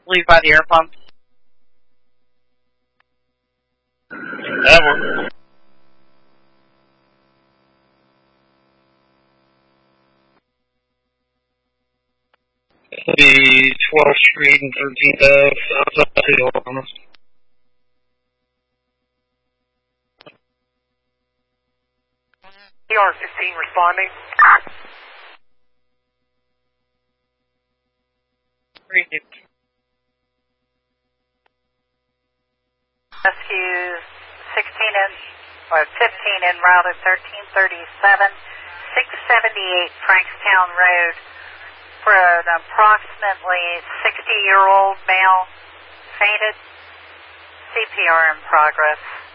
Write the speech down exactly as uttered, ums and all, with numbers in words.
Leave by the air pump. That works. The twelfth Street and thirteenth Ave, outside the Oklahoma. E R fifteen responding. Rescue sixteen in, or fifteen en route at thirteen thirty-seven, six seventy-eight Frankstown Road for an approximately sixty-year-old male fainted. C P R in progress.